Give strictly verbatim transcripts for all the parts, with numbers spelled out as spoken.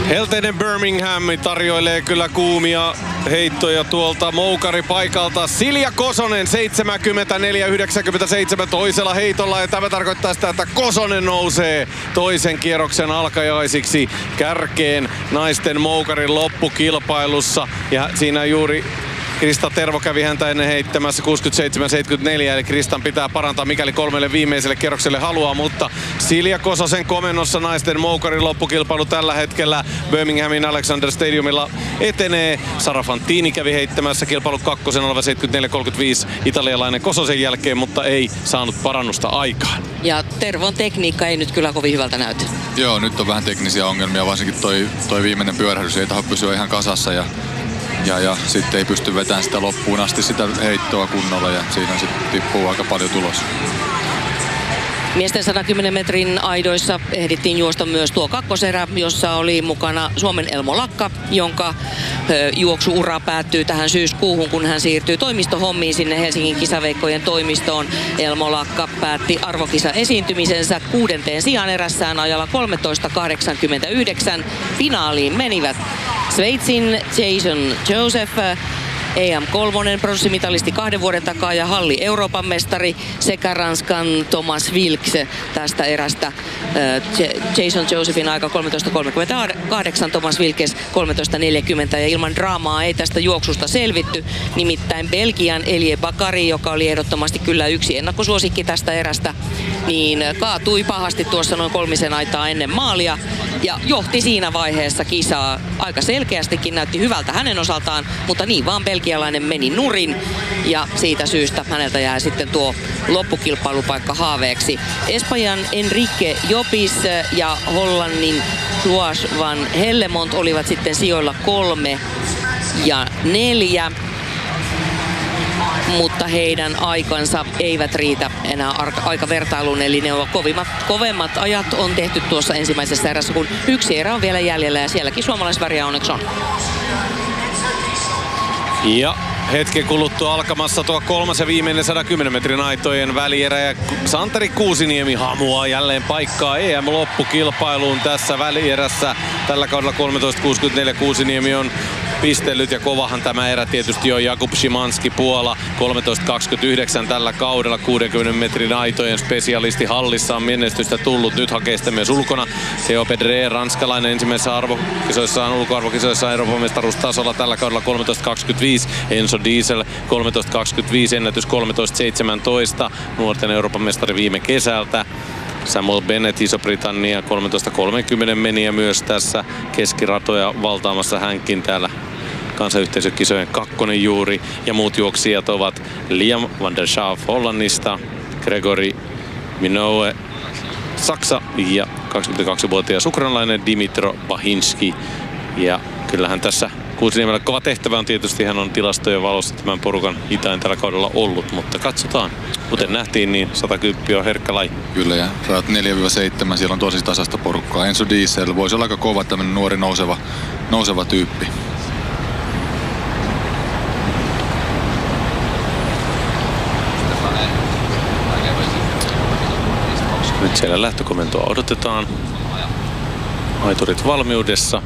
Helteinen Birmingham tarjoilee kyllä kuumia heittoja tuolta moukaripaikalta. Silja Kosonen seitsemänkymmentäneljä yhdeksänkymmentäseitsemän toisella heitolla, ja tämä tarkoittaa sitä, että Kosonen nousee toisen kierroksen alkajaisiksi kärkeen naisten moukarin loppukilpailussa. Ja siinä juuri Krista Tervo kävi häntä ennen heittämässä kuusikymmentäseitsemän seitsemänkymmentäneljä, eli Kristan pitää parantaa mikäli kolmelle viimeiselle kierrokselle haluaa, mutta Silja Kososen komennossa naisten moukarin loppukilpailu tällä hetkellä Birminghamin Alexander Stadiumilla etenee. Sara Fantini kävi heittämässä kilpailu kakkosen oleva seitsemänkymmentäneljä kolmekymmentäviisi italialainen Kososen jälkeen, mutta ei saanut parannusta aikaan. Ja Tervon tekniikka ei nyt kyllä kovin hyvältä näytä. Joo, nyt on vähän teknisiä ongelmia, varsinkin toi, toi viimeinen pyörähdys ei tahdo pysyä ihan kasassa ja Ja, ja sitten ei pysty vetämään sitä loppuun asti sitä heittoa kunnolla, ja siinä sitten tippuu aika paljon tulos. Miesten sadankymmenen metrin aidoissa ehdittiin juosta myös tuo kakkoserä, jossa oli mukana Suomen Elmo Lakka, jonka ö, juoksuura päättyy tähän syyskuuhun, kun hän siirtyy toimistohommiin sinne Helsingin kisaveikkojen toimistoon. Elmo Lakka päätti arvokisa esiintymisensä kuudenteen sijaan erässään ajalla kolmetoista kahdeksankymmentäyhdeksän. Finaaliin menivät Sveitsin Jason Joseph, E M kolme pronssimitalisti kahden vuoden takaa ja halli Euroopan mestari, sekä Ranskan Thomas Wilks tästä erästä. Jason Josephin aika kolmetoista kolmekymmentäkahdeksan, Thomas Wilkes kolmetoista neljäkymmentä, ja ilman draamaa ei tästä juoksusta selvitty. Nimittäin Belgian Elie Bakari, joka oli ehdottomasti kyllä yksi ennakkosuosikki tästä erästä, niin kaatui pahasti tuossa noin kolmisen aitaa ennen maalia ja johti siinä vaiheessa kisaa. Aika selkeästikin näytti hyvältä hänen osaltaan, mutta niin vaan belgialainen meni nurin, ja siitä syystä häneltä jää sitten tuo loppukilpailupaikka haaveeksi. Espanjan Enrique Jopis ja Hollannin Joas van Hellemont olivat sitten sijoilla kolme ja neljä. Mutta heidän aikansa eivät riitä enää aikavertailuun, eli ne ovat kovimmat, kovemmat ajat on tehty tuossa ensimmäisessä erässä, kun yksi erä on vielä jäljellä, ja sielläkin suomalaisväriä onneksi on. Ja hetken kuluttua alkamassa tuo kolmas ja viimeinen sadankymmenen metrin aitojen välierä, ja Santeri Kuusiniemi hamuaa jälleen paikkaa E M-loppukilpailuun tässä välierässä. Tällä kaudella kolmetoista kuusikymmentäneljä Kuusiniemi on pistellyt, ja kovahan tämä erä tietysti on. Jakub Szymanski Puola kolmetoista kaksikymmentäyhdeksän tällä kaudella, kuudenkymmenen metrin aitojen spesialisti, hallissa on menestystä tullut, nyt hakee sitä myös ulkona. Theo Pedre, ranskalainen, ensimmäisessä arvokisoissaan, ulkoarvokisoissaan Euroopan mestaruustasolla tällä kaudella kolmetoista kaksikymmentäviisi. Enzo Diesel kolmetoista kaksikymmentäviisi, ennätys kolmetoista seitsemäntoista, nuorten Euroopan mestari viime kesältä. Samuel Bennett, Iso-Britannia, kolmetoista kolmekymmentä meni, ja myös tässä keskiratoja valtaamassa hänkin täällä kansayhteisökisojen kakkonen juuri. Ja muut juoksijat ovat Liam van der Schaaf Hollannista, Gregory Minoue Saksa ja kaksikymmentäkaksivuotias ukrainalainen Dimitro Bahinski. Ja kyllähän tässä Kuusiniemellä kova tehtävä on tietysti, hän on tilastojen valossa tämän porukan hitain tällä kaudella ollut, mutta katsotaan. Kuten nähtiin, niin sata kymmenen on herkkä laji. Kyllä, ja rajat neljä seitsemän, siellä on tosi tasasta porukkaa. Enzo Diesel voisi olla aika kova, tämmöinen nuori nouseva, nouseva tyyppi. Nyt siellä lähtökomentoa odotetaan. Aiturit valmiudessa.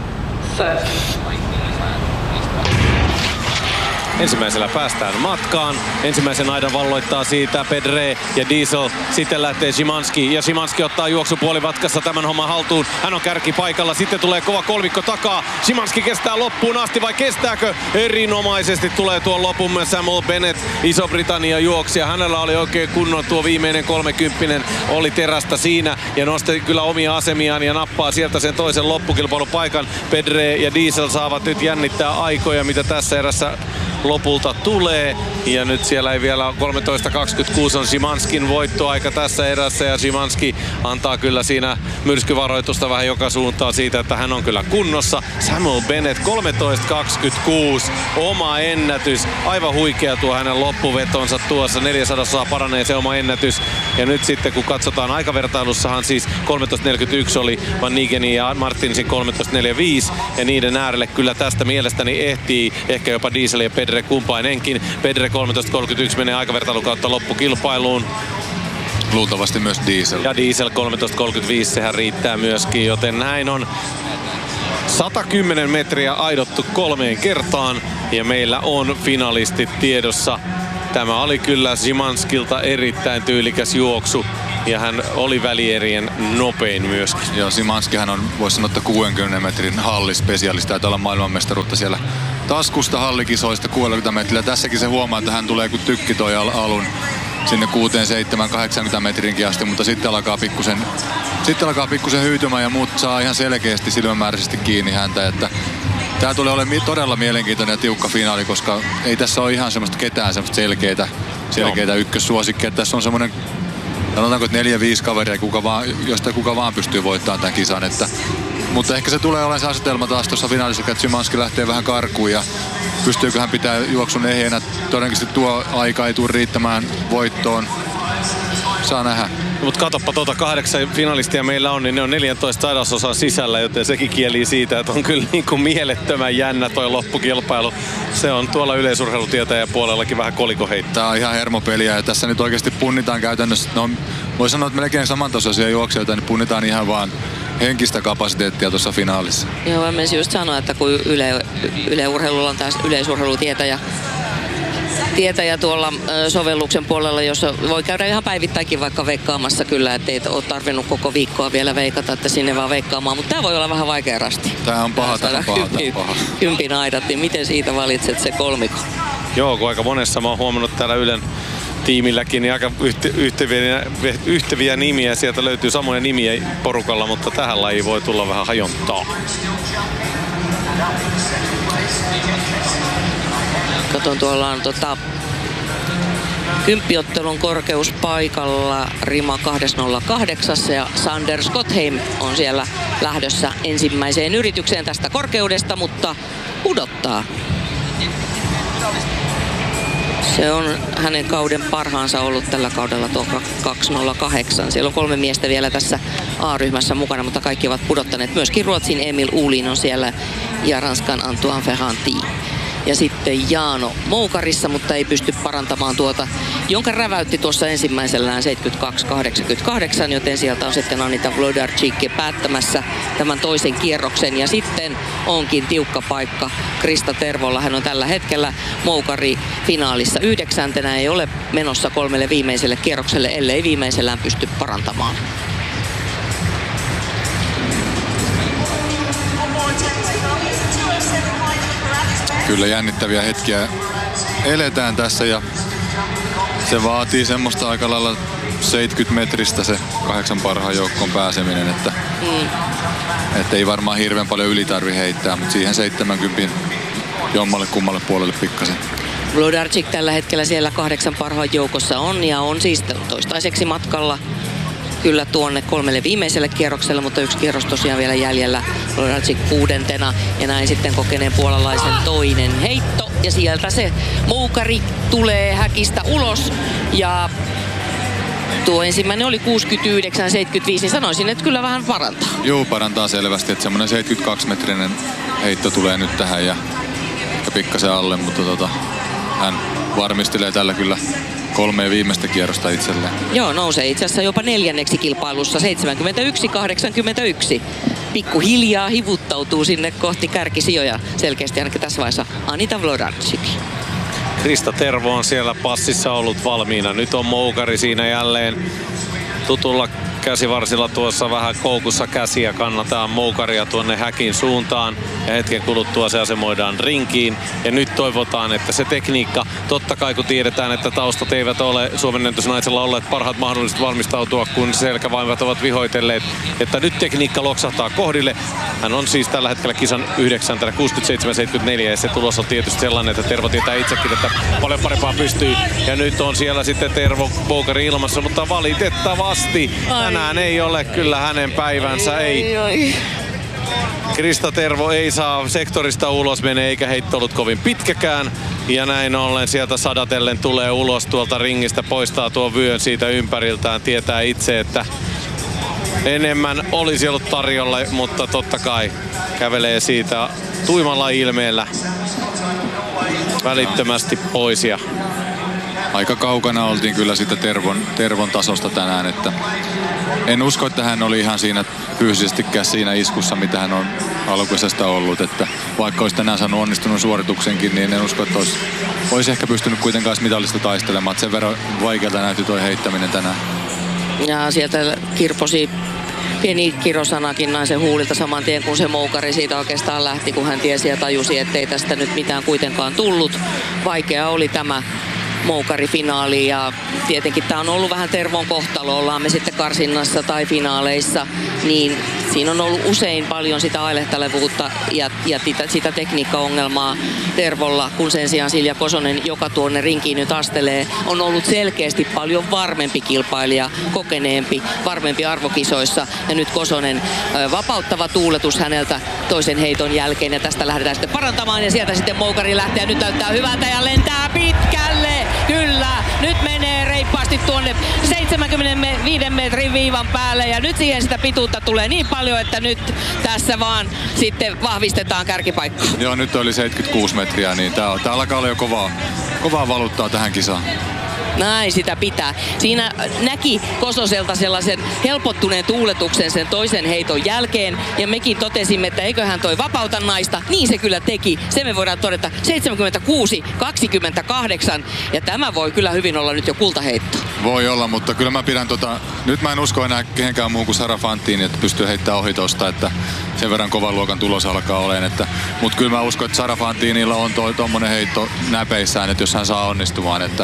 Ensimmäisellä päästään matkaan. Ensimmäisen aidan valloittaa siitä Pedre ja Diesel. Sitten lähtee Szymanski, ja Szymanski ottaa juoksupuolivatkassa tämän homman haltuun. Hän on kärkipaikalla. Sitten tulee kova kolmikko takaa. Szymanski kestää loppuun asti, vai kestääkö? Erinomaisesti tulee tuon lopun myös Samuel Bennett, Iso-Britannia juoksija. Hänellä oli oikein kunnon tuo viimeinen kolmekymppinen. Oli terästä siinä ja nosti kyllä omia asemiaan ja nappaa sieltä sen toisen loppukilpailupaikan. Pedre ja Diesel saavat nyt jännittää aikoja, mitä tässä erässä lopulta tulee. Ja nyt siellä ei vielä kolmetoista kaksikymmentäkuusi on Szymanskin voittoaika tässä erässä, ja Szymanski antaa kyllä siinä myrskyvaroitusta vähän joka suuntaan siitä, että hän on kyllä kunnossa. Samuel Bennett kolmetoista kaksikymmentäkuusi, oma ennätys. Aivan huikea tuo hänen loppuvetonsa tuossa, neljäsadaa paranee se oma ennätys. Ja nyt sitten kun katsotaan aikavertailussahan siis kolmetoista neljäkymmentäyksi oli Van Nigenin ja Martinsin kolmetoista neljäkymmentäviisi, ja niiden äärelle kyllä tästä mielestäni ehtii ehkä jopa Diesel ja Pedre kumpainenkin. Pedre kolmetoista kolmekymmentäyksi menee aikavertailun kautta loppukilpailuun. Luultavasti myös Diesel. Ja Diesel kolmetoista kolmekymmentäviisi, sehän riittää myöskin, joten näin on sata kymmenen metriä aidottu kolmeen kertaan ja meillä on finalistit tiedossa. Tämä oli kyllä Szymanskilta erittäin tyylikäs juoksu ja hän oli välierien nopein myöskin. Joo, Szymanskihan on, voisi sanoa, että kuudenkymmenen metrin hallispesialisti. Taitaa olla maailmanmestaruutta siellä taskusta hallikisoista kuusikymmentä metriä. Tässäkin se huomaa, että hän tulee kuin tykki toi al- alun sinne kuuteen, seitsemän, kahdeksankymmentä metrinkin asti, mutta sitten alkaa pikkusen, sitten alkaa pikkusen hyytymään ja muut saa ihan selkeästi silmämääräisesti kiinni häntä. Että tää tulee olemaan todella mielenkiintoinen ja tiukka finaali, koska ei tässä ole ihan semmoista ketään semmoista selkeitä, selkeitä ykkössuosikkeja. Tässä on semmoinen, sanotaanko, että neljä, viisi kaveria, kuka vaan, josta kuka vaan pystyy voittamaan tämän kisan. Että, mutta ehkä se tulee olemaan se asetelma taas tuossa finaalissa, että Szymanski lähtee vähän karkuun ja pystyykö hän pitää juoksun ehjänä. Todennäköisesti tuo aika ei tule riittämään voittoon. Saa nähdä. Mutta katoppa tuota kahdeksan finalistia meillä on, niin ne on neljätoista sadasosan sisällä, joten sekin kielii siitä, että on kyllä niin kuin mielettömän jännä toi loppukilpailu. Se on tuolla yleisurheilutietäjän puolellakin vähän kolikoheittaa. Tää on ihan hermopeliä ja tässä nyt oikeasti punnitaan käytännössä, no voi sanoa, että melkein samantasoisia juoksijoita, niin punnitaan ihan vaan henkistä kapasiteettia tuossa finaalissa. Joo, mä menisin just sanoa, että kun yle, yleurheilulla on taas yleisurheilutietäjä, tietäjä tuolla sovelluksen puolella, jossa voi käydä ihan päivittäinkin vaikka veikkaamassa kyllä, ettei ole tarvinnut koko viikkoa vielä veikata, että sinne vaan veikkaamaan, mutta tämä voi olla vähän vaikea rasti. Tämä on paha, tämä on paha, tämä on paha. Kympin aidat, niin miten siitä valitset se kolmikon? Joo, kun aika monessa mä oon huomannut täällä Ylen tiimilläkin, niin aika yhtä, yhtäviä, yhtäviä nimiä, sieltä löytyy samoja nimiä porukalla, mutta tähän lajiin voi tulla vähän hajontaa. Katon, tuolla on tota, kymppiottelun korkeus paikalla rima kaksisataakahdeksan ja Sander Skottheim on siellä lähdössä ensimmäiseen yritykseen tästä korkeudesta, mutta pudottaa. Se on hänen kauden parhaansa ollut tällä kaudella tuo kaksisataakahdeksan. Siellä on kolme miestä vielä tässä A-ryhmässä mukana, mutta kaikki ovat pudottaneet. Myöskin Ruotsin Emil Uhlin on siellä ja Ranskan Antoine Ferranti. Ja sitten Jaano Moukarissa, mutta ei pysty parantamaan tuota, jonka räväytti tuossa ensimmäisellään seitsemänkymmentäkaksi kahdeksankymmentäkahdeksan, joten sieltä on sitten Anita Wlodarczyk päättämässä tämän toisen kierroksen. Ja sitten onkin tiukka paikka Krista Tervolla. Hän on tällä hetkellä Moukari finaalissa yhdeksäntenä, ei ole menossa kolmelle viimeiselle kierrokselle, ellei viimeisellään pysty parantamaan. Kyllä jännittäviä hetkiä eletään tässä ja se vaatii semmoista aika lailla seitsemänkymmentä metristä se kahdeksan parhaan joukkoon pääseminen, että mm. et ei varmaan hirveän paljon yli tarvi heittää, mutta siihen seitsemänkymmentä jommalle kummalle puolelle pikkasen. Wlodarczyk tällä hetkellä siellä kahdeksan parhaan joukossa on ja on siis toistaiseksi matkalla kyllä tuonne kolmelle viimeiselle kierrokselle, mutta yksi kierros tosiaan vielä jäljellä. Wlodarczyk kuudentena ja näin sitten kokeneen puolalaisen toinen heitto. Ja sieltä se Moukari tulee häkistä ulos ja tuo ensimmäinen oli kuusikymmentäyhdeksän seitsemänkymmentäviisi, niin sanoisin, että kyllä vähän parantaa. Joo, parantaa selvästi, että semmoinen seitsemänkymmentäkaksi metrinen heitto tulee nyt tähän ja ehkä pikkasen alle, mutta tota, hän varmistelee tällä kyllä kolme viimeistä kierrosta itselleen. Joo, nousee itse asiassa jopa neljänneksi kilpailussa, seitsemänkymmentäyksi kahdeksankymmentäyksi. Pikkuhiljaa hivuttautuu sinne kohti kärkisijoja selkeästi ainakin tässä vaiheessa Anita Wlodarczyk. Krista Tervo on siellä passissa ollut valmiina. Nyt on Moukari siinä jälleen tutulla käsivarsilla tuossa vähän koukussa käsiä. Kannataan Moukaria tuonne häkin suuntaan ja hetken kuluttua se asemoidaan rinkiin. Ja nyt toivotaan, että se tekniikka, totta kai kun tiedetään, että taustat eivät ole Suomen ennätysnaisella olleet parhaat mahdolliset valmistautua, kun selkävaivat ovat vihoitelleet, että nyt tekniikka loksahtaa kohdille. Hän on siis tällä hetkellä kisan yhdeksäntenä kuusikymmentäseitsemän seitsemänkymmentäneljä ja se tulos on tietysti sellainen, että Tervo tietää itsekin, että paljon parempaa pystyy. Ja nyt on siellä sitten Tervo Moukari ilmassa, mutta valitettavasti tänään ei ole kyllä hänen päivänsä. Ei. Krista Tervo ei saa sektorista ulos mene eikä heitto ollut kovin pitkäkään. Ja näin ollen sieltä sadatellen tulee ulos tuolta ringistä, poistaa tuon vyön siitä ympäriltään. Tietää itse, että enemmän olisi ollut tarjolla, mutta totta kai kävelee siitä tuimalla ilmeellä välittömästi pois. Ja aika kaukana oltiin kyllä sitä Tervon, Tervon tasosta tänään, että en usko, että hän oli ihan siinä fyysisestikään siinä iskussa, mitä hän on alkuisesta ollut, että vaikka olisi tänään saanut onnistunut suorituksenkin, niin en usko, että olisi, olisi ehkä pystynyt kuitenkaan mitallista taistelemaan, että sen verran vaikealta näytti toi heittäminen tänään. Ja sieltä kirposi pieni kirosanakin naisen huulilta saman tien, kun se moukari siitä oikeastaan lähti, kun hän tiesi ja tajusi, ettei tästä nyt mitään kuitenkaan tullut. Vaikea oli tämä moukarifinaali ja tietenkin tämä on ollut vähän Tervon kohtalo, ollaan me sitten karsinnassa tai finaaleissa, niin siinä on ollut usein paljon sitä ailehtelevuutta ja, ja sitä tekniikkaongelmaa Tervolla, kun sen sijaan Silja Kosonen, joka tuonne rinkiin nyt astelee, on ollut selkeästi paljon varmempi kilpailija, kokeneempi, varmempi arvokisoissa. Ja nyt Kosonen vapauttava tuuletus häneltä toisen heiton jälkeen ja tästä lähdetään sitten parantamaan ja sieltä sitten moukari lähtee ja nyt näyttää hyvältä ja lentää pitkälle. Kyllä, nyt menee reippaasti tuonne seitsemänkymmentäviisi metrin viivan päälle ja nyt siihen sitä pituutta tulee niin paljon, että nyt tässä vaan sitten vahvistetaan kärkipaikkaa. Joo, nyt oli seitsemänkymmentäkuusi metriä, niin tää, tää alkaa olla jo kovaa, kovaa valuuttaa tähän kisaan. Näin sitä pitää. Siinä näki Kososelta sellaisen helpottuneen tuuletuksen sen toisen heiton jälkeen. Ja mekin totesimme, että eiköhän toi vapauta naista. Niin se kyllä teki. Se me voidaan todeta seitsemänkymmentäkuusi kaksikymmentäkahdeksan. Ja tämä voi kyllä hyvin olla nyt jo kultaheitto. Voi olla, mutta kyllä mä pidän tota... Nyt mä en usko enää kehenkään muun kuin Sara Fantini, että pystyy heittämään ohi tosta, että sen verran kovan luokan tulos alkaa olemaan. Että... Mutta kyllä mä uskon, että Sara Fantinilla on toi tommonen heitto näpeissään, että jos hän saa onnistumaan, että...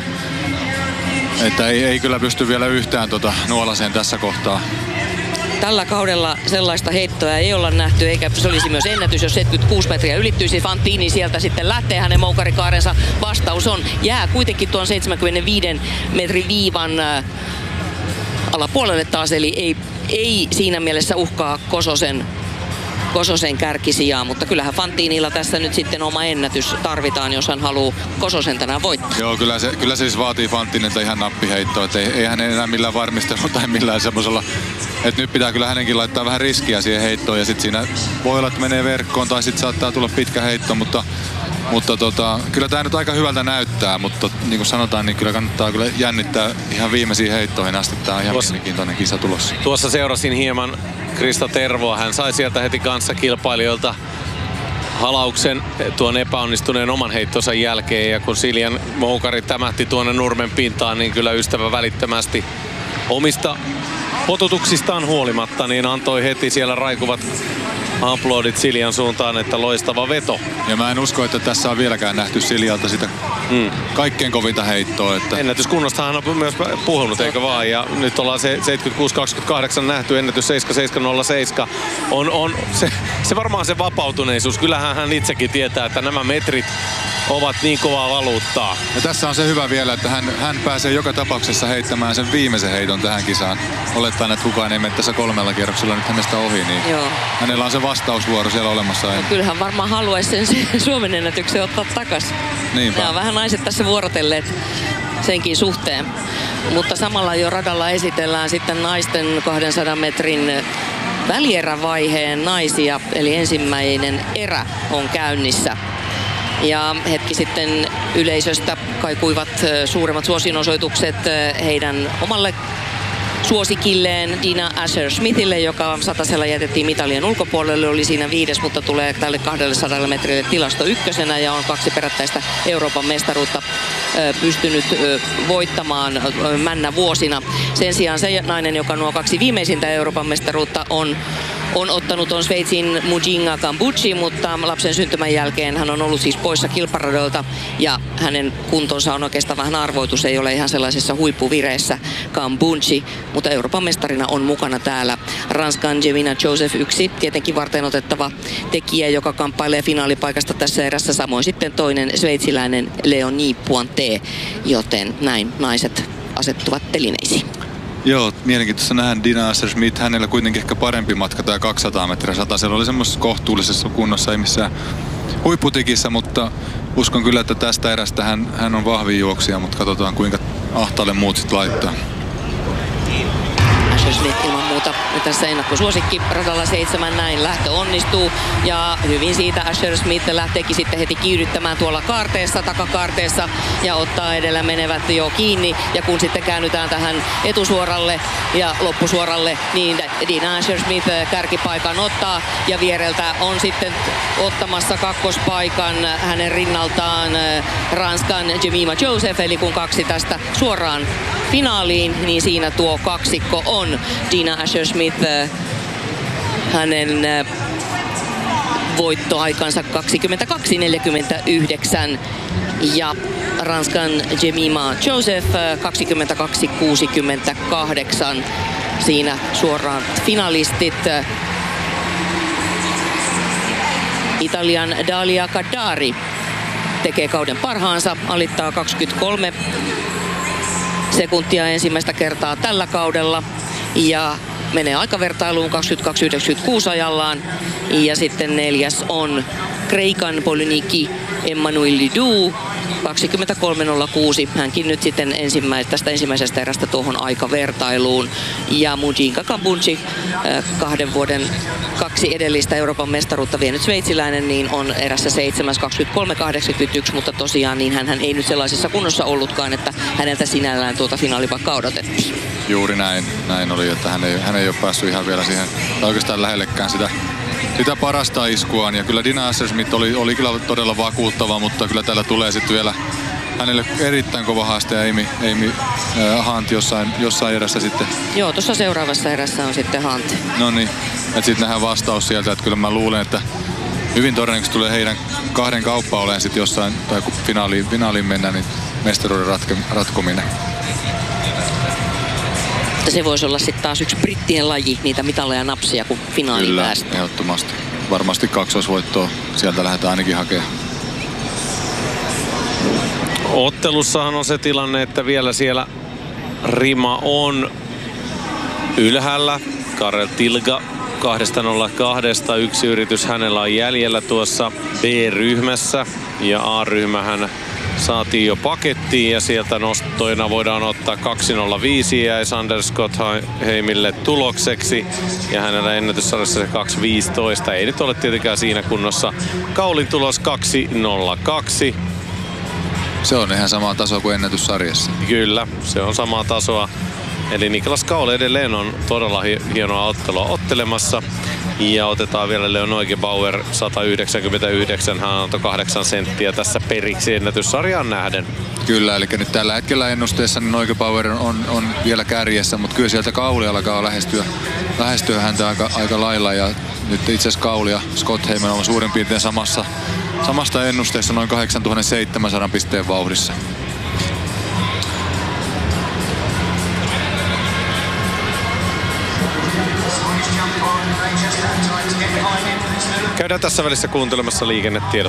Että ei, ei kyllä pysty vielä yhtään tota nuolaseen tässä kohtaa. Tällä kaudella sellaista heittoa ei olla nähty, eikä se olisi myös ennätys, jos seitsemänkymmentäkuusi metriä ylittyisi. Fantini sieltä sitten lähtee hänen moukarikaarensa. Vastaus on, jää kuitenkin tuon seitsemänkymmentäviisi metrin viivan äh, alapuolelle taas, eli ei, ei siinä mielessä uhkaa Kososen Kososen kärkisijaa, mutta kyllähän Fantinilla tässä nyt sitten oma ennätys tarvitaan, jos hän haluaa Kososen tänään voittaa. Joo, kyllä se, kyllä se siis vaatii Fantinilta ihan nappiheittoa, että ei, ei hän enää millään varmistelua tai millään semmoisella, että nyt pitää kyllä hänenkin laittaa vähän riskiä siihen heittoon ja sitten siinä voi olla, että menee verkkoon tai sitten saattaa tulla pitkä heitto, mutta Mutta tota, kyllä tämä nyt aika hyvältä näyttää, mutta niin kuin sanotaan, niin kyllä kannattaa kyllä jännittää ihan viimeisiin heittoihin asti. Tämä on ihan mielenkiintoinen kisa tulossa. Tuossa seurasin hieman Krista Tervoa. Hän sai sieltä heti kanssa kilpailijoilta halauksen tuon epäonnistuneen oman heittonsa jälkeen. Ja kun Siljan moukari tämähti tuonne nurmen pintaan, niin kyllä ystävä välittömästi omista potutuksistaan huolimatta, niin antoi heti siellä raikuvat aplodit Siljan suuntaan, että loistava veto. Ja mä en usko, että tässä on vieläkään nähty Siljalta sitä mm. kaikkein kovinta heittoa. Että... Ennätyskunnostahan on myös puhunut, eikö vaan? Ja nyt ollaan se seitsemänkymmentäkuusi kaksikymmentäkahdeksan nähty, ennätys seitsemänkymmentäseitsemän nolla seitsemän. On, on se, se varmaan se vapautuneisuus. Kyllähän hän itsekin tietää, että nämä metrit ovat niin kovaa valuuttaa. Ja tässä on se hyvä vielä, että hän, hän pääsee joka tapauksessa heittämään sen viimeisen heiton tähän kisaan. Olettaen, että kukaan ei mene tässä kolmella kierroksella nyt hänestä ohi, niin Joo. hänellä on se vastausvuoro siellä olemassa. No, kyllähän varmaan haluaisi sen, sen Suomen ennätyksen ottaa takaisin. Niinpä. Ja vähän naiset tässä vuorotelleet senkin suhteen. Mutta samalla jo radalla esitellään sitten naisten kahdensadan metrin välierävaiheen naisia. Eli ensimmäinen erä on käynnissä. Ja hetki sitten yleisöstä kaikuivat suuremmat suosionosoitukset heidän omalle suosikilleen Dina Asher-Smithille, joka satasella jätettiin mitalien ulkopuolelle, oli siinä viides, mutta tulee tälle kaksisataa metrille tilasto ykkösenä ja on kaksi perättäistä Euroopan mestaruutta pystynyt voittamaan männä vuosina. Sen sijaan se nainen, joka nuo kaksi viimeisintä Euroopan mestaruutta on on ottanut on Sveitsin Mujinga Kambuchi, mutta lapsen syntymän jälkeen hän on ollut siis poissa kilparadolta ja hänen kuntonsa on oikeastaan vähän arvoitus, ei ole ihan sellaisessa huippuvireessä Kambuchi, mutta Euroopan mestarina on mukana täällä Ranskan Jemina Joseph, yksi tietenkin varten otettava tekijä, joka kamppailee finaalipaikasta tässä erässä, samoin sitten toinen sveitsiläinen Leonie Pointé, joten näin naiset asettuvat telineisiin. Joo, mielenkiintoista nähdään Dina Asher-Smith. Hänellä kuitenkin ehkä parempi matka tämä kaksisataa metriä sata. Siellä oli semmoisessa kohtuullisessa kunnossa, ei missään huipputikissä, mutta uskon kyllä, että tästä erästä hän, hän on vahvin juoksija, mutta katsotaan kuinka ahtaalle muut sitten laittaa. Asher-Smith ilman muuta tässä ennakkosuosikki radalla seitsemän, näin lähtö onnistuu ja hyvin siitä Asher-Smith lähteekin sitten heti kiihdyttämään tuolla kaarteessa, takakaarteessa ja ottaa edellä menevät jo kiinni ja kun sitten käännytään tähän etusuoralle ja loppusuoralle, niin Dina Asher-Smith kärkipaikan ottaa ja viereltä on sitten ottamassa kakkospaikan hänen rinnaltaan Ranskan Jemima Joseph, eli kun kaksi tästä suoraan finaaliin, niin siinä tuo kaksikko on Dina Asher-Smith, hänen voittoaikansa kaksikymmentäkaksi neljäkymmentäyhdeksän ja Ranskan Jemima Joseph kaksikymmentäkaksi kuusikymmentäkahdeksan. Siinä suoraan finalistit. Italian Dalia Kaddari tekee kauden parhaansa, alittaa kaksikymmentäkolme sekuntia ensimmäistä kertaa tällä kaudella ja menee aikavertailuun kaksikymmentäkaksi yhdeksänkymmentäkuusi ajallaan. Ja sitten neljäs on Kreikan Polyniki Emmanuel Lidou kaksikymmentäkolme nolla kuusi. Hänkin nyt sitten ensimmäis- tästä ensimmäisestä erästä tuohon aikavertailuun. Ja Mujinka Kabunci, kahden vuoden kaksi edellistä Euroopan mestaruutta vienyt sveitsiläinen, niin on erässä seitsemäs kaksikymmentäkolme kahdeksankymmentäyksi, mutta tosiaan niin hän ei nyt sellaisessa kunnossa ollutkaan, että häneltä sinällään tuota finaalipaikkaa odotettiin. Juuri näin, näin oli, että hän ei, hän ei ole päässyt ihan vielä siihen oikeastaan lähellekään sitä, sitä parasta iskuaan. Ja kyllä Dina Asher-Smith oli, oli kyllä todella vakuuttava, mutta kyllä täällä tulee sitten vielä hänelle erittäin kova haaste ja Amy, Amy äh, Hunt jossain, jossain erässä sitten. Joo, tuossa seuraavassa erässä on sitten Hunt. No niin, että sitten nähdään vastaus sieltä, että kyllä mä luulen, että hyvin todennäköisesti tulee heidän kahden kauppa olemaan sitten jossain, tai kun finaaliin, finaaliin mennään, niin mestaruuden ratke, ratkominen. Se voisi olla sitten taas yksi brittien laji, niitä mitaleja napsia, kun finaaliin päästään. Kyllä, ehdottomasti. Varmasti kaksoisvoittoa sieltä lähdetään ainakin hakemaan. Ottelussahan on se tilanne, että vielä siellä rima on ylhäällä. Karel Tilga kaksi nolla kaksi. Yksi yritys hänellä on jäljellä tuossa B-ryhmässä. Ja A-ryhmähän saatiin jo pakettiin ja sieltä nostoina voidaan ottaa kaksi nolla viisi ja Sander Scotheimille tulokseksi. Ja hänellä ennätyssarjassa se kaksi viisitoista. Ei nyt ole tietenkään siinä kunnossa. Kaulin tulos kaksi nolla kaksi. Se on ihan sama taso kuin ennätyssarjassa. Kyllä, se on samaa tasoa. Eli Niklas Kaul edelleen on todella hienoa ottelua ottelemassa. Ja otetaan vielä Leon Neugebauer sata yhdeksänkymmentäyhdeksän, hän antoi kahdeksan senttiä tässä periksi ennätyssarjaan nähden. Kyllä, eli nyt tällä hetkellä ennusteessa niin Neugebauer on, on vielä kärjessä, mutta kyllä sieltä Kauli alkaa lähestyä, lähestyä häntä aika, aika lailla. Ja nyt itse asiassa Kauli ja Scotheim on suurin piirtein samassa, samasta ennusteessa noin kahdeksantuhattaseitsemänsataa pisteen vauhdissa. Käydään tässä välissä kuuntelemassa liikennetiedot.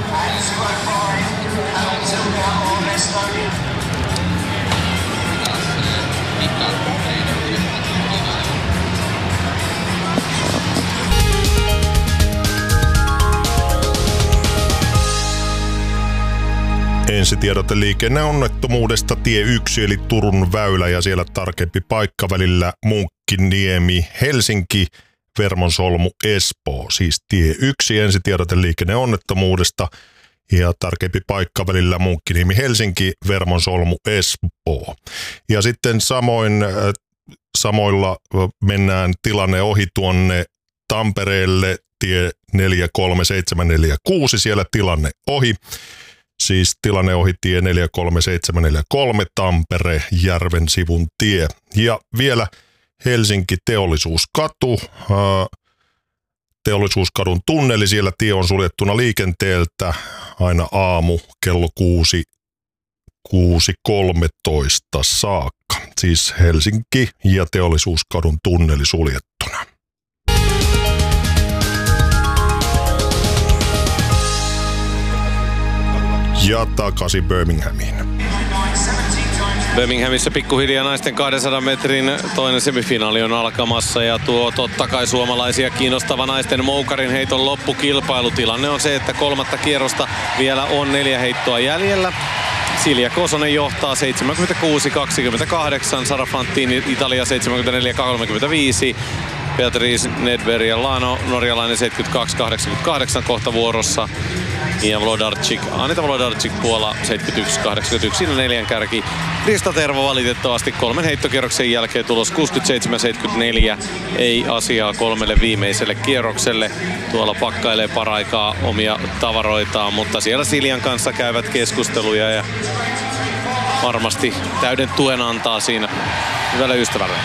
Ensitiedote liikenneonnettomuudesta tie yksi eli Turun väylä ja siellä tarkempi paikka välillä Munkkiniemi, Helsinki, Vermonsolmu, Espoo. Siis tie yksi ensitiedote liikenneonnettomuudesta ja tarkempi paikka välillä Munkkiniemi, Helsinki, Vermonsolmu, Espoo. Ja sitten samoin, samoilla mennään tilanne ohi tuonne Tampereelle, tie neljä kolme seitsemän neljä kuusi, siellä tilanne ohi. Siis tilanne ohi tie neljä kolme seitsemän neljä kolme, Tampere, Järven sivun tie. Ja vielä Helsinki Teollisuuskatu, Teollisuuskadun tunneli, siellä tie on suljettuna liikenteeltä aina aamu kello kuusi, kuusi kolmetoista saakka. Siis Helsinki ja Teollisuuskadun tunneli suljettuna. Ja takaisin Birminghamiin. Birminghamissa pikkuhiljaa naisten kahdensadan metrin toinen semifinaali on alkamassa ja tuo totta kai suomalaisia kiinnostava naisten moukarin heiton loppukilpailutilanne on se, että kolmatta kierrosta vielä on neljä heittoa jäljellä. Silja Kosonen johtaa seitsemänkymmentäkuusi kaksikymmentäkahdeksan, Sara Fantini Italia seitsemänkymmentäneljä kolmekymmentäviisi, Beatrice Nedberg ja Lano norjalainen seitsemänkymmentäkaksi kahdeksankymmentäkahdeksan kohta vuorossa. Ja Wlodarczyk, Anita Wlodarczyk Puola seitsemänkymmentäyksi kahdeksankymmentäyksi, siinä neljän kärki. Krista Tervo valitettavasti kolmen heittokierroksen jälkeen tulos kuusikymmentäseitsemän seitsemänkymmentäneljä. Ei asiaa kolmelle viimeiselle kierrokselle. Tuolla pakkailee paraikaa omia tavaroitaan, mutta siellä Siljan kanssa käyvät keskusteluja ja varmasti täyden tuen antaa siinä hyvälle ystävälle.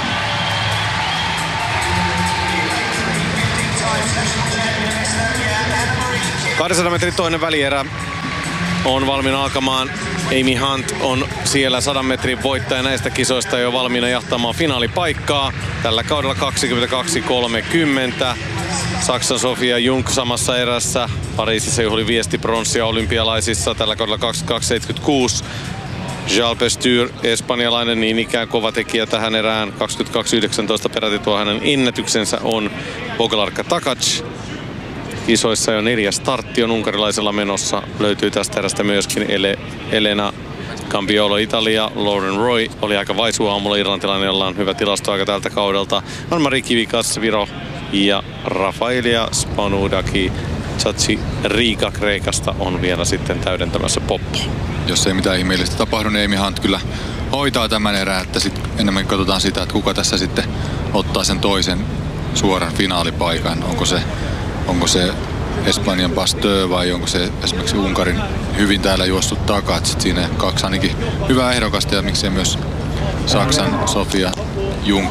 kahdensadan metrin toinen välierä on valmiina alkamaan. Amy Hunt on siellä sadan metrin voittaja näistä kisoista jo valmiina jahtamaan finaalipaikkaa. Tällä kaudella kaksikymmentäkaksi kolmekymmentä. Saksan Sofia Jung samassa erässä. Pariisissa juhli viesti pronssia olympialaisissa. Tällä kaudella kaksikymmentäkaksi seitsemänkymmentäkuusi. Jalp Styr, espanjalainen, niin ikään kova tekijä tähän erään. kaksikymmentäkaksi yhdeksäntoista peräti tuo hänen ennätyksensä on. Bogelarka Takac. Kisoissa jo neljäs startti on unkarilaisella menossa. Löytyy tästä erästä myöskin Ele, Elena Campiolo Italia. Lauren Roy oli aika vaisua aamulla, irlantilainen, jolla on hyvä tilastoaika tältä kaudelta. Anne-Marie Kivikas Viro ja Rafaelia Spanudaki Chachi Riga Kreikasta on vielä sitten täydentämässä poppoa. Jos ei mitään ihmeellistä tapahdu, niin Amy Hunt kyllä hoitaa tämän erään, että sit enemmän katsotaan sitä, että kuka tässä sitten ottaa sen toisen suoran finaalipaikan. Onko se Onko se Espanjan Pasteur vai onko se esimerkiksi Unkarin hyvin täällä juossut takaa. Sitten siinä kaksi ainakin hyvää ehdokasta ja miksei myös Saksan Sofia Jung.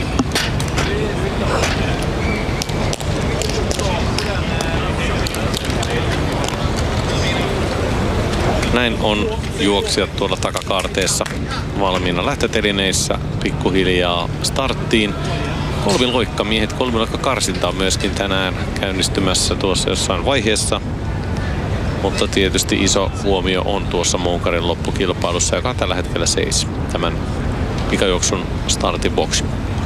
Näin on juoksijat tuolla takakaarteessa valmiina lähtötelineissä pikkuhiljaa starttiin. Kolmiloikkamiehet, kolmiloikkakarsinta on myöskin tänään käynnistymässä tuossa jossain vaiheessa. Mutta tietysti iso huomio on tuossa Moukarin loppukilpailussa, joka on tällä hetkellä seis tämän pikajuoksun startin vuoksi.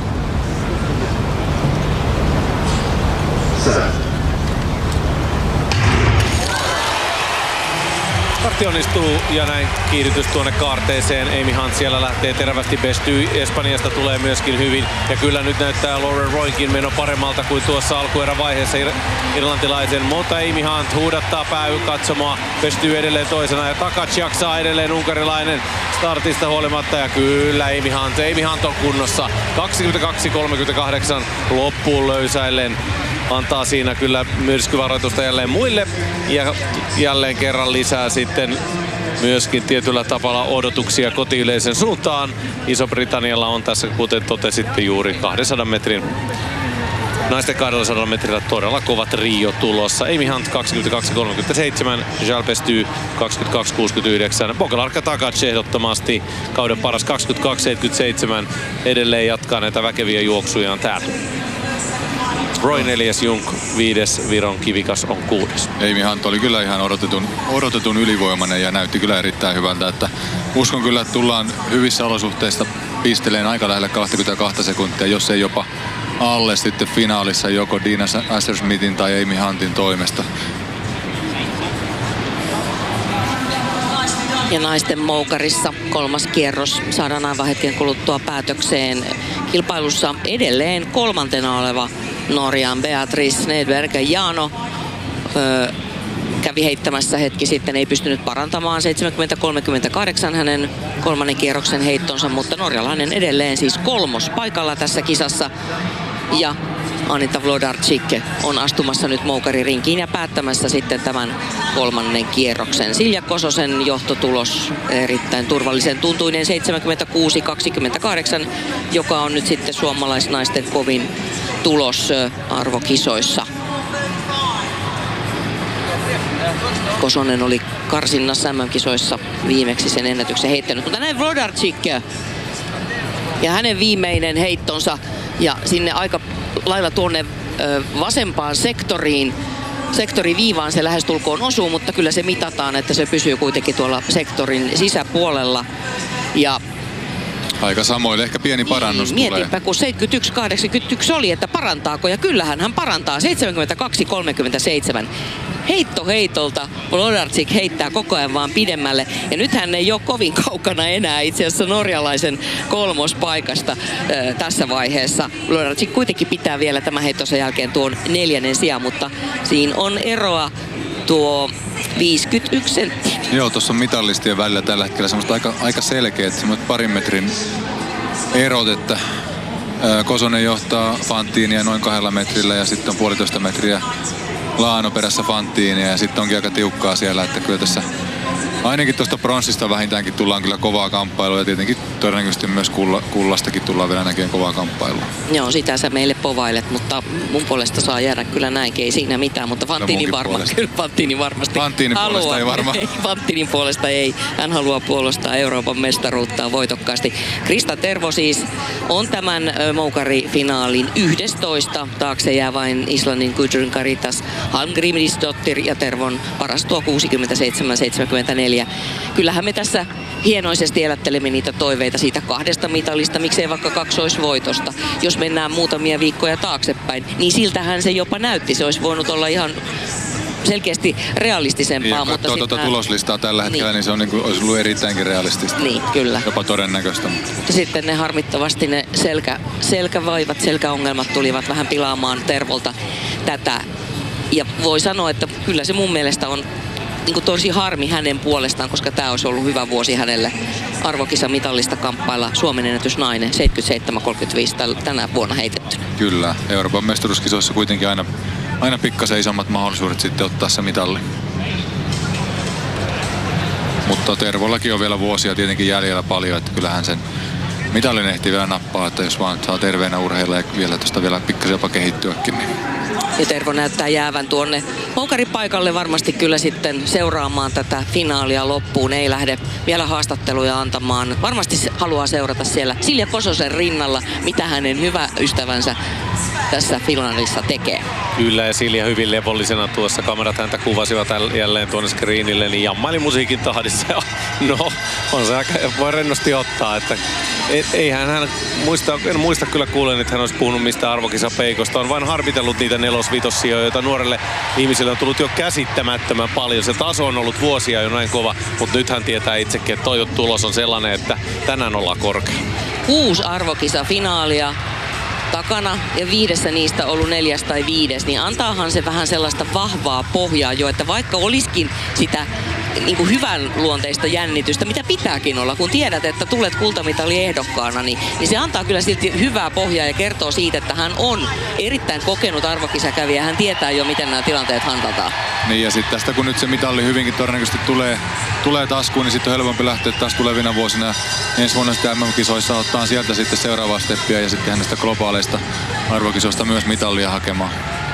Startti onnistuu ja näin kiihdytys tuonne kaarteeseen. Amy Hunt siellä lähtee terävästi. Bestyy Espanjasta tulee myöskin hyvin. Ja kyllä nyt näyttää Lauren Roynkin meno paremmalta kuin tuossa alkuerävaiheessa irlantilaisen. Mutta Amy Hunt huudattaa pääkatsomoa. Bestyy edelleen toisena ja Takac jaksaa edelleen unkarilainen startista huolimatta. Ja kyllä Amy Hunt, Amy Hunt on kunnossa. kaksikymmentäkaksi kolmekymmentäkahdeksan loppuun löysäillen. Antaa siinä kyllä myrskyvaroitusta jälleen muille ja jälleen kerran lisää sitten myöskin tietyllä tavalla odotuksia kotiyleisen suuntaan. Iso-Britannialla on tässä, kuten totesitte juuri, kahdensadan metrin, naisten kahdensadan metrillä todella kovat Rio tulossa. Amy Hunt kaksikymmentäkaksi kolmekymmentäseitsemän, Jalp Styr kaksikymmentäkaksi kuusikymmentäyhdeksän, Bogelarka Takac ehdottomasti kauden paras kaksikymmentäkaksi seitsemänkymmentäseitsemän, edelleen jatkaa näitä väkeviä juoksujaan täällä. Roy neljäs, Jung viides, Viron Kivikas on kuudes. Amy Hunt oli kyllä ihan odotetun, odotetun ylivoimainen ja näytti kyllä erittäin hyvältä. Että uskon kyllä, että tullaan hyvissä olosuhteissa pisteleen aika lähelle kaksikymmentäkaksi sekuntia, jos ei jopa alle sitten finaalissa joko Dina Asher-Smithin tai Amy Huntin toimesta. Ja naisten moukarissa kolmas kierros saadaan aivan hetken kuluttua päätökseen. Kilpailussa edelleen kolmantena oleva Norjan Beatrice Nedberg. Jaano öö, kävi heittämässä hetki sitten, ei pystynyt parantamaan seitsemänkymmentä kolmekymmentäkahdeksan hänen kolmannen kierroksen heittonsa, mutta norjalainen edelleen siis kolmos paikalla tässä kisassa. Ja Anita Wlodarczyk on astumassa nyt moukaririnkiin ja päättämässä sitten tämän kolmannen kierroksen. Silja Kososen johtotulos erittäin turvallisen tuntuinen seitsemänkymmentäkuusi kaksikymmentäkahdeksan, joka on nyt sitten suomalaisnaisten kovin tulos arvokisoissa. Kosonen oli karsinnassa M M-kisoissa viimeksi sen ennätyksen heittänyt, mutta näin Wlodarczyk ja hänen viimeinen heittonsa ja sinne aika lailla tuonne ö, vasempaan sektoriin, sektoriviivaan se lähestulkoon osuu, mutta kyllä se mitataan, että se pysyy kuitenkin tuolla sektorin sisäpuolella. Ja aika samoille, ehkä pieni parannus niin, tulee. Mietinpä, kun seitsemänkymmentäyksi kahdeksankymmentäyksi oli, että parantaako, ja kyllähän hän parantaa. seitsemänkymmentäkaksi kolmekymmentäseitsemän. heitto heitolta Wlodarczyk heittää koko ajan vaan pidemmälle. Ja nyt hän ei ole kovin kaukana enää itse asiassa norjalaisen kolmospaikasta äh, tässä vaiheessa. Wlodarczyk kuitenkin pitää vielä tämän heittonsa jälkeen tuon neljännen sijaan, mutta siinä on eroa tuo viisikymmentäyksi senttiä. Joo, tuossa on mitallistien välillä tällä hetkellä semmoista aika, aika selkeät semmoiset parin metrin erot, että ää, Kosonen johtaa Fantinia noin kahdella metrillä ja sitten on puolitoista metriä Laano perässä Fantinia ja sitten onkin aika tiukkaa siellä, että kyllä tässä ainakin tuosta pronssista vähintäänkin tullaan kyllä kovaa kamppailua ja tietenkin todennäköisesti myös kulla, kullastakin tullaan vielä näkemään kovaa kamppailua. Joo, sitä sä meille povailet, mutta mun puolesta saa jäädä kyllä näinkin, ei siinä mitään, mutta Fantini, varma, kyllä, Fantini varmasti Fantinin haluaa. Puolesta ei varmaan. Fantinin puolesta ei. Hän haluaa puolustaa Euroopan mestaruutta voitokkaasti. Krista Tervo siis on tämän moukarifinaalin yhdestoista. Taakse jää vain Islannin Gudrun Caritas Halmgrimsdottir ja Tervon paras tuo kuusikymmentäseitsemän seitsemänkymmentäneljä. Kyllähän me tässä hienoisesti elättelemme niitä toiveita siitä kahdesta mitalista, miksei vaikka kaksoisvoitosta. Jos mennään muutamia viikkoja taaksepäin, niin siltähän se jopa näytti. Se olisi voinut olla ihan selkeästi realistisempaa. Niin, mutta tuota sitten tuloslistaa tällä hetkellä, niin, niin se on niin kuin, olisi ollut erittäinkin realistista. Niin, kyllä. Jopa todennäköistä. Mutta sitten ne harmittavasti ne selkä, selkävaivat, selkäongelmat tulivat vähän pilaamaan Tervolta tätä. Ja voi sanoa, että kyllä se mun mielestä on niin tosi harmi hänen puolestaan, koska tämä olisi ollut hyvä vuosi hänelle arvokisamitallista kamppailla. Suomen ennätysnainen seitsemänkymmentäseitsemän kolmekymmentäviisi tänä vuonna heitetty. Kyllä, Euroopan mestaruuskisoissa kuitenkin aina, aina pikkasen isommat mahdollisuudet sitten ottaa se mitalli. Mutta Tervollakin on vielä vuosia tietenkin jäljellä paljon, että kyllähän sen mitallin ehtii vielä nappaa, että jos vaan saa terveenä urheilla ja vielä tuosta vielä pikkasen jopa kehittyäkin. Niin. Ja Tervo näyttää jäävän tuonne moukaripaikalle varmasti kyllä sitten seuraamaan tätä finaalia loppuun. Ei lähde vielä haastatteluja antamaan. Varmasti haluaa seurata siellä Silja Kososen rinnalla, mitä hänen hyvä ystävänsä tässä finaalissa tekee. Kyllä, ja Silja hyvin levollisena tuossa. Kamerat häntä kuvasivat jälleen tuonne screenille, niin jammaili musiikin tahdissa. No, on se aika, voi rennosti ottaa, että et, eihän hän muista, en muista kyllä kuulen, että hän olisi puhunut mistä arvokisapeikosta. On vain harvitellut niitä nelos-vitossijoja, joita nuorelle ihmisille on tullut jo käsittämättömän paljon. Se taso on ollut vuosia jo näin kova, mutta nyt hän tietää itsekin, että toi tulos on sellainen, että tänään ollaan korkea. Kuusi arvokisafinaalia takana ja viidessä niistä ollut neljäs tai viides, niin antaahan se vähän sellaista vahvaa pohjaa jo, että vaikka olisikin sitä niin kuin hyvän luonteista jännitystä, mitä pitääkin olla, kun tiedät, että tulet kultamitali ehdokkaana, niin, niin se antaa kyllä silti hyvää pohjaa ja kertoo siitä, että hän on erittäin kokenut arvokisakävijä. Hän tietää jo, miten nämä tilanteet hantataan. Niin ja sitten tästä, kun nyt se mitalli hyvinkin todennäköisesti tulee, tulee taskuun, niin sitten on helpompi lähteä taas tulevina vuosina ensi vuonna sitten M M-kisoissa ottaa sieltä sitten seuraavaa steppiä ja sitten hänestä globaaleista arvokisoista myös mitallia hakemaan.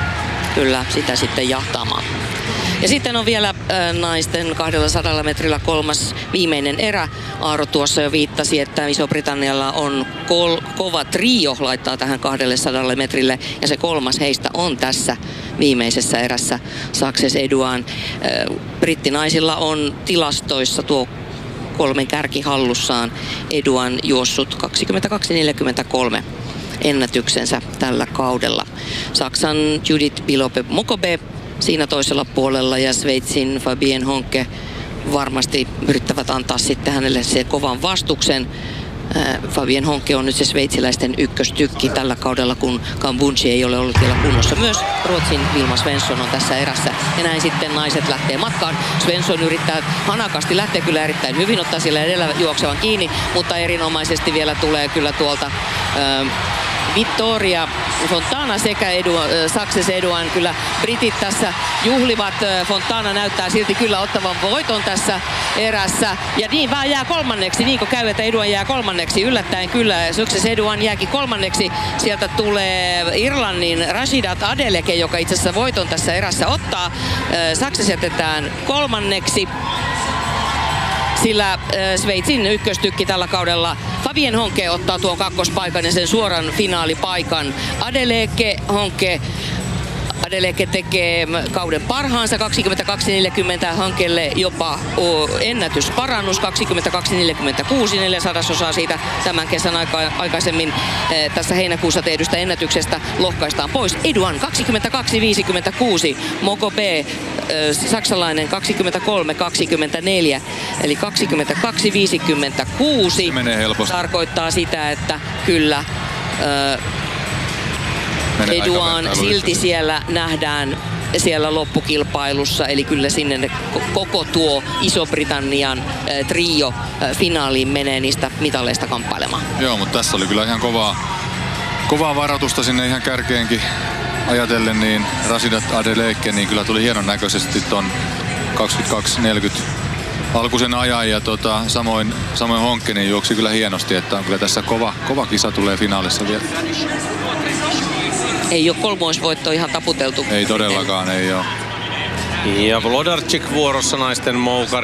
Kyllä, sitä sitten jahtaamaan. Ja sitten on vielä äh, naisten kaksisataa metrillä kolmas viimeinen erä. Aaro tuossa jo viittasi, että Iso-Britannialla on kol- kova trio laittaa tähän kaksisataa metrille. Ja se kolmas heistä on tässä viimeisessä erässä Success Eduan. Äh, brittinaisilla on tilastoissa tuo kolmen kärki hallussaan. Eduan juossut kaksikymmentäkaksi neljäkymmentäkolme ennätyksensä tällä kaudella. Saksan Judith Bilope-Mokobe siinä toisella puolella ja Sveitsin Fabien Honke varmasti yrittävät antaa sitten hänelle se kovan vastuksen. Fabien Honke on nyt se sveitsiläisten ykköstykki tällä kaudella, kun Kambunchi ei ole ollut vielä kunnossa. Myös Ruotsin Vilma Svensson on tässä erässä. Ja näin sitten naiset lähtee matkaan. Svensson yrittää hanakasti, lähtee kyllä erittäin hyvin, ottaa siellä edellä juoksevan kiinni, mutta erinomaisesti vielä tulee kyllä tuolta Äh, Vittoria Fontana sekä Edu, äh, Success Eduan. Kyllä britit tässä juhlivat. Fontana näyttää silti kyllä ottavan voiton tässä erässä. Ja niin vaan jää kolmanneksi. Niin kuin käy, että Eduan jää kolmanneksi. Yllättäen kyllä Success Eduan jääkin kolmanneksi. Sieltä tulee Irlannin Rashidat Adeleke, joka itse asiassa voiton tässä erässä ottaa. Äh, Success jätetään kolmanneksi. Sillä äh, Sveitsin ykköstykki tällä kaudella Fabien Honke ottaa tuon kakkospaikan ja sen suoran finaalipaikan. Adeleke, Honke, Adeleke tekee kauden parhaansa kaksikymmentäkaksi neljäkymmentä, Hankelle jopa ennätysparannus kaksikymmentäkaksi neljäkymmentäkuusi, neljäsasosaa siitä tämän kesän aika, aikaisemmin tässä heinäkuussa tehdystä ennätyksestä lohkaistaan pois. Eduan kaksikymmentäkaksi viisikymmentäkuusi, Moko B saksalainen kaksikymmentäkolme kaksikymmentäneljä, eli kaksikymmentäkaksi viisikymmentäkuusi. Se menee helposti. Tarkoittaa sitä, että kyllä Eduan silti siellä nähdään siellä loppukilpailussa, eli kyllä sinne koko tuo Iso-Britannian trio finaaliin menee niistä mitaleista kamppailemaan. Joo, mutta tässä oli kyllä ihan kovaa, kovaa varoitusta sinne ihan kärkeenkin ajatellen, niin Rasidat Adeleke niin kyllä tuli hienon näköisesti ton kaksikymmentäkaksi neljäkymmentä alkuisen ajan ja tota, samoin, samoin Honkkinen juoksi kyllä hienosti, että on kyllä tässä kova, kova kisa tulee finaalissa vielä. Ei ole kolmoisvoitto ihan taputeltu. Ei todellakaan, ei ole. Ja Wlodarczyk vuorossa naisten moukari.